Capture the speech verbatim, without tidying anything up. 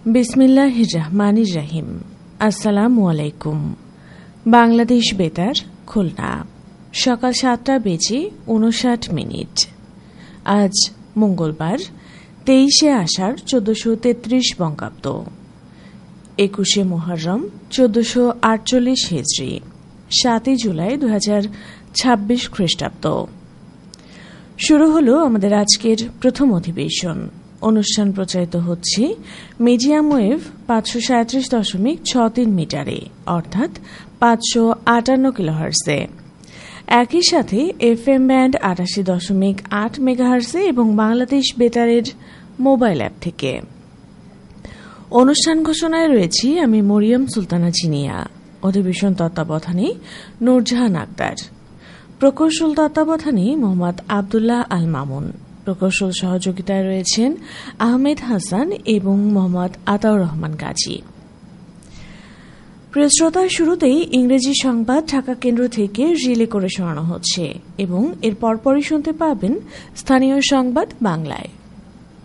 বিসমিল্লাহির রহমানির রহিম। আসসালামু আলাইকুম। বাংলাদেশ বেতার, খুলনা, সকাল সাতটা বেজে উনষাট মিনিট। আজ মঙ্গলবার, তেইশে আষাঢ় চোদ্দশো তেত্রিশ বঙ্গাব্দ, একুশে মুহররম চোদ্দশো আটচল্লিশ হিজরি, সাতই জুলাই দু হাজার ছাব্বিশ খ্রিস্টাব্দ। শুরু হলো আমাদের আজকের প্রথম অধিবেশন। অনুষ্ঠান প্রচারিত হচ্ছে মিডিয়াম ওয়েভ পাঁচশো সাঁত্রিশ দশমিক ছ তিন মিটারে, অর্থাৎ পাঁচশো আটান্ন কিলোহার্সে। একই সাথে এফ এম ব্যান্ড আটাশি দশমিক আট মেগাহার্সে এবং বাংলাদেশ বেতারের মোবাইল অ্যাপ থেকে। অনুষ্ঠান ঘোষণায় রয়েছি আমি মরিয়ম সুলতানা জিনিয়া। অধিবেশন তত্ত্বাবধানে নূরজাহান আক্তার। প্রকৌশল তত্ত্বাবধানে মোহাম্মদ আবদুল্লাহ আল মামুন। প্রকৌশল সহযোগিতায় রয়েছেন আহমেদ হাসান এবং মোহাম্মদ আতাউর রহমান গাজী। প্রিয় শ্রোতা, শুরুতেই ইংরেজি সংবাদ ঢাকা কেন্দ্র থেকে রিলে করে শোনানো হচ্ছে এবং এর পরপরই শুনতে পাবেন স্থানীয় সংবাদ বাংলায়।